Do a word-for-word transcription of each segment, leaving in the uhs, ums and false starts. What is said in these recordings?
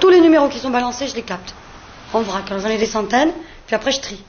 tous les numéros qui sont balancés, je les capte. En vrac, alors j'en ai des centaines, puis après je trie.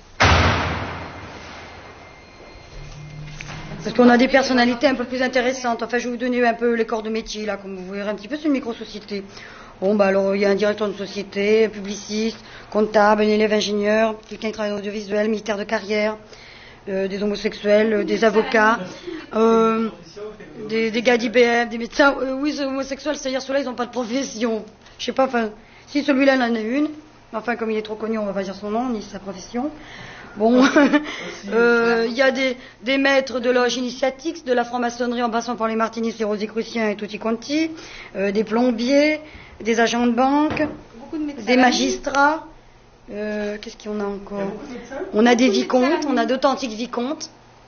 Parce qu'on a des personnalités un peu plus intéressantes. Enfin, je vais vous donner un peu les corps de métier, là, comme vous verrez un petit peu, c'est une micro-société. Bon, bah alors, il y a un directeur de société, un publiciste, comptable, un élève ingénieur, quelqu'un qui travaille dans l'audiovisuel, militaire de carrière, euh, des homosexuels, euh, des avocats, euh, des, des gars d'I B M, des médecins. Euh, oui, les homosexuels, c'est-à-dire ceux-là, ils n'ont pas de profession. Je sais pas, enfin, si celui-là, il en a une. Enfin, comme il est trop connu, on va pas dire son nom, ni sa profession. Bon, il euh, y a des, des maîtres de loge initiatiques, de la franc-maçonnerie en passant par les martinistes, les rosicruciens et tutti quanti, euh, des plombiers, des agents de banque, de des magistrats. Euh, Qu'est-ce qu'on a encore? On a des vicomtes, on a d'authentiques vicomtes.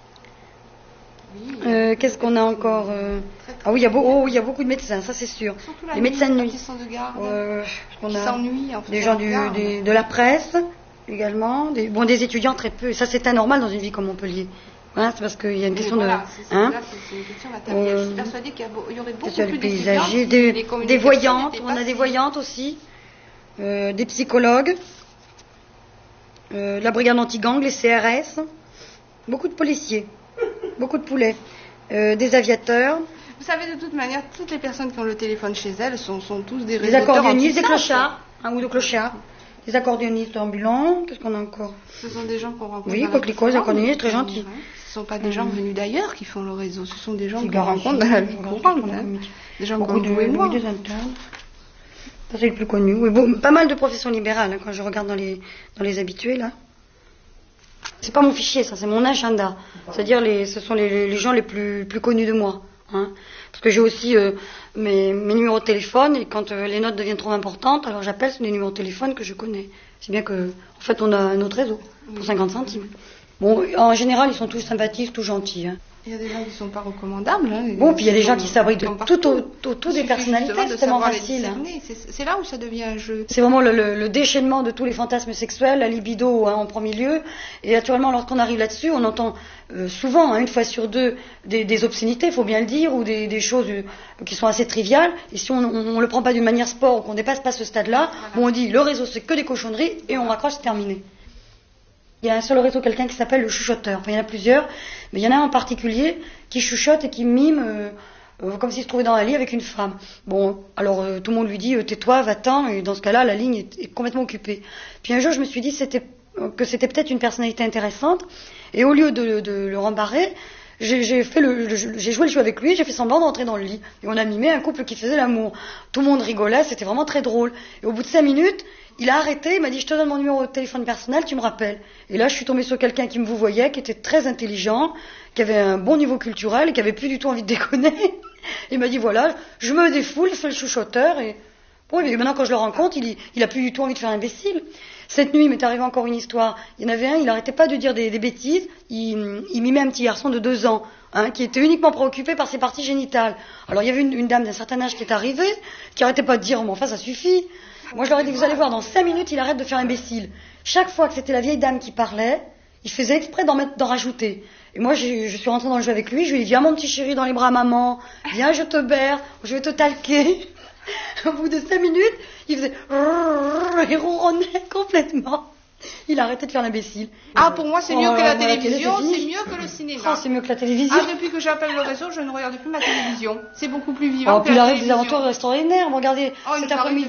Euh, Qu'est-ce qu'on a encore euh... Ah oui, il y, oh, y a beaucoup de médecins, ça c'est sûr. Les médecins de nuit. De garde, euh, on qui s'ennuient en des gens du, des, de la presse. Également, des, bon, des étudiants très peu. Et ça, c'est anormal dans une vie comme Montpellier. Hein, c'est parce qu'il y a une question voilà, de. C'est, hein, c'est une question matérielle. Euh, je suis persuadée qu'il y, y aurait beaucoup plus d'étudiants. Des, des voyantes, on a des voyantes aussi. Euh, des psychologues. Euh, la brigade anti-gang, les C R S. Beaucoup de policiers. Beaucoup de poulets. Euh, des aviateurs. Vous savez, de toute manière, toutes les personnes qui ont le téléphone chez elles sont, sont tous des réseauteurs. Des accordéonistes, des clochards. Un ou deux clochards. Les accordéonistes ambulants, qu'est-ce qu'on a encore? Ce sont des gens qu'on rencontre. Oui, coquelicots, les accordéonistes, très gentils. Ouais. Ce ne sont pas des gens venus d'ailleurs qui font le réseau, ce sont des gens qu'on rencontre dans la vie courante. Hein. Des gens beaucoup comme vous et moi. Des internes. Ça, c'est le plus connu. Oui, bon, pas mal de professions libérales, hein, quand je regarde dans les, dans les habitués, là. C'est pas mon fichier, ça, c'est mon agenda. C'est-à-dire, les, ce sont les, les gens les plus, plus connus de moi. Hein. Parce que j'ai aussi euh, mes, mes numéros de téléphone, et quand euh, les notes deviennent trop importantes, alors j'appelle sur des numéros de téléphone que je connais. C'est bien que, en fait, on a un autre réseau pour cinquante centimes. Bon, en général, ils sont tous sympathiques, tous gentils. Hein. Il y a des gens qui ne sont pas recommandables. Hein, bon, puis il y a des gens qui s'abritent de tout, au, tout, tout des personnalités, c'est tellement facile. Hein. C'est, c'est là où ça devient un jeu. C'est vraiment le, le, le déchaînement de tous les fantasmes sexuels, la libido hein, en premier lieu. Et naturellement, lorsqu'on arrive là-dessus, on entend euh, souvent, hein, une fois sur deux, des, des obscénités, il faut bien le dire, ou des, des choses euh, qui sont assez triviales. Et si on ne le prend pas d'une manière sport, ou qu'on ne dépasse pas ce stade-là, voilà. Bon, on dit le réseau c'est que des cochonneries, et on raccroche, c'est terminé. Il y a un seul réseau, quelqu'un qui s'appelle le chuchoteur. Enfin, il y en a plusieurs, mais il y en a un en particulier qui chuchote et qui mime euh, euh, comme s'il se trouvait dans un lit avec une femme. Bon, alors euh, tout le monde lui dit euh, tais-toi, va-t'en, et dans ce cas-là, la ligne est, est complètement occupée. Puis un jour, je me suis dit c'était, euh, que c'était peut-être une personnalité intéressante, et au lieu de, de le rembarrer, j'ai, j'ai, fait le, le, j'ai joué le jeu avec lui, j'ai fait semblant d'entrer dans le lit. Et on a mimé un couple qui faisait l'amour. Tout le monde rigolait, c'était vraiment très drôle. Et au bout de cinq minutes, il a arrêté, il m'a dit je te donne mon numéro de téléphone personnel, tu me rappelles. Et là je suis tombée sur quelqu'un qui me vous voyait, qui était très intelligent, qui avait un bon niveau culturel et qui avait plus du tout envie de déconner. Il m'a dit voilà, je me défoule, je fais le chuchoteur et bon, et maintenant quand je le rencontre, il, il a plus du tout envie de faire imbécile. Cette nuit il m'est arrivé encore une histoire. Il y en avait un, il n'arrêtait pas de dire des, des bêtises, il, il mimait un petit garçon de deux ans. Hein, qui était uniquement préoccupé par ses parties génitales. Alors il y avait une, une dame d'un certain âge qui est arrivée, qui arrêtait pas de dire oh, mais enfin ça suffit. Moi je leur ai dit vous allez voir dans cinq minutes il arrête de faire imbécile. Chaque fois que c'était la vieille dame qui parlait, il faisait exprès d'en mettre, d'en rajouter. Et moi je, je suis rentrée dans le jeu avec lui, je lui ai dit viens mon petit chéri dans les bras maman, viens je te berce, je vais te talquer. Au bout de cinq minutes, il faisait il ronronnait complètement. Il a arrêté de faire l'imbécile. Ah, pour moi, c'est mieux oh, que la télévision, c'est mieux que le cinéma. Oh, c'est mieux que la télévision. Ah, depuis que j'appelle le réseau, je ne regarde plus ma télévision. C'est beaucoup plus vivant oh, que puis la il arrive télévision. des aventures extraordinaires. Regardez, oh, cet après-midi.